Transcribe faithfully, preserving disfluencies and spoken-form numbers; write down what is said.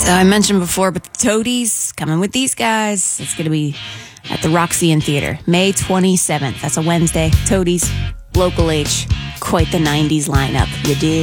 So I mentioned before, but the Toadies coming with these guys. It's going to be at the Roxy Theater, May twenty-seventh. That's a Wednesday. Toadies, local H. Quite the nineties lineup. You dig?